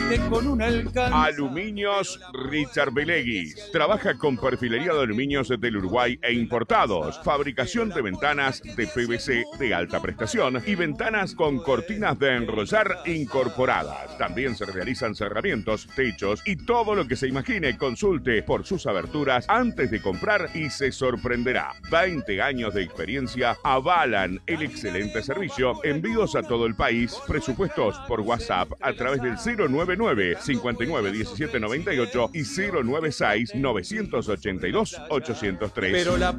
viste con un alcance. Aluminios Richard Beleguis. Trabaja con perfilería de aluminios del Uruguay e importados. Fabricación de ventanas de PVC de alta prestación y ventanas con cortinas de enrollar incorporadas. También se realizan cerramientos, techos y todo lo que se imagine. Consulte por sus aberturas antes de comprar y se sorprenderá. 20 años de experiencia avalan el excelente servicio. Envíos a todo el país. Presupuestos por WhatsApp a través del 099 59 17 98 y 096 982 803. Pero la